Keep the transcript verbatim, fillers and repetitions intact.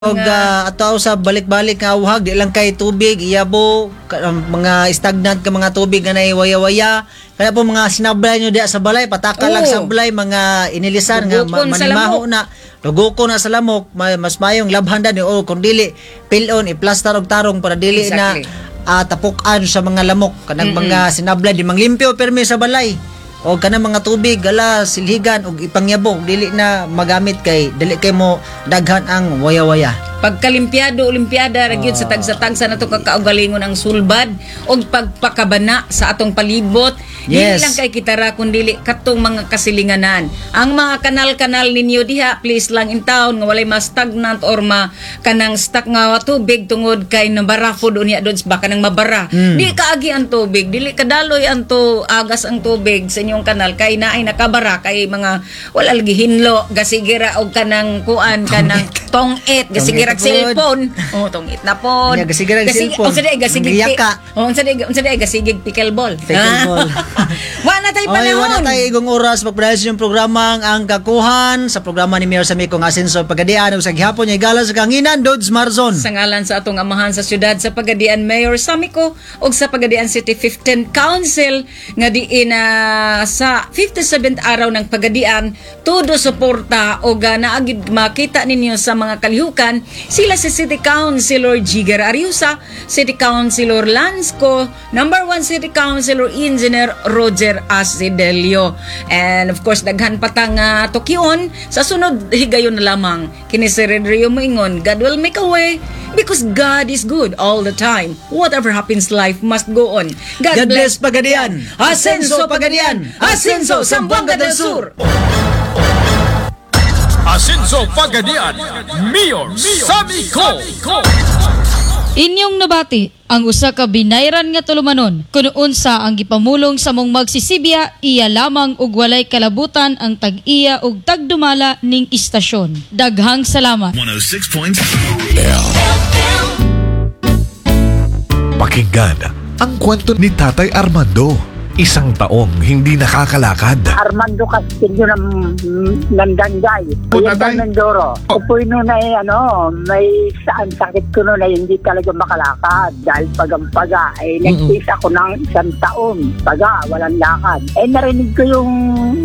Og uh, ato sa balik-balik nga uhag di lang kay tubig iyabo ka, um, mga stagnant ka mga tubig nga nay waya-waya kaya po mga sinablay nyo diya sa balay pataka lang sa balay mga inilisan nga ma- manimaho na lugo na sa lamok ma- mas mayong labhanda ni o kung dili pilon i-plaster og tarong para dili Exactly. na uh, tapukan sa mga lamok kanang Mm-mm. mga sinablay di manglimpyo permi sa balay o kanang mga tubig gala silhigan og ipangyabong dili na magamit kay dili kay mo daghan ang waya-waya. Pagkalimpiado, olimpiada ra gyud sa tagsa-tagsa nato kakaugalingon ang sulbad og pagpakabana sa atong palibot. Dili Yes. lang kay kitara kun dili katong mga kasilinganan. Ang mga kanal-kanal ninyo diha, please lang in town nga walay mas stagnant or ma kanang stuck nga tubig tungod kay nabara fud unya dods baka nang mabara. Mm. Di kaagi ang tubig, dili kadaloy ang to agas ang tubig sa inyong kanal kay naay nakabara kay mga wala lagi hinlo gasigira og kanang kuan kanang tong-it gasigira Tong-it pod. cellphone. Oh, tong-it na pod. Yeah, gasigira ang cellphone. Oh, sada gasigig. Giyaka. Oh, sada sada gasigig pickleball. Pickleball. Wa na tay Oy, panahon. wala tayo igong oras pagpadayon yung programa ang kakuhan sa programa ni Mayor Samiko nga Asenso Pagadian ug sa gihapon niya igala sa kanginan Dods Marzon. Sa ngalan sa atong amahan sa syudad sa Pagadian Mayor Samiko ug sa Pagadian City fifteenth Council nga diin na sa fifty-seventh araw ng Pagadian todo suporta og uh, naagid makita ninyo sa mga kalihukan sila si City Councilor Jigar Ariusa, City Councilor Lansco, number one City Councilor Engineer Roger Asidelio, and of course daghan patang uh, Tokyon sa sunod higayon na lamang kini si Redrio Moingon. God will make a way because God is good all the time. Whatever happens, life must go on. God, God bless Pagadian. Asenso Pagadian, Asenso Zamboanga del Sur. Asenso Pagadian, Mayor Samiko. Inyong nabati ang usa ka binayran nga tulumanon kuno unsa ang gipamulong sa mong magsisibya iya lamang ug walay kalabutan ang tag-iya ug tagdumala ning istasyon. Daghang salamat. one oh six point Pakinggan ang kwento ni Tatay Armando. Isang taong hindi nakakalakad. Armando Castillo ng Nandanggay. Kuya Mendoro. Upoy nun ay ano, may saan sakit ko nun ay hindi talaga makalakad. Dahil pagampaga, eh nagtis ako ng isang taon. Paga, walang lakad. Eh narinig ko yung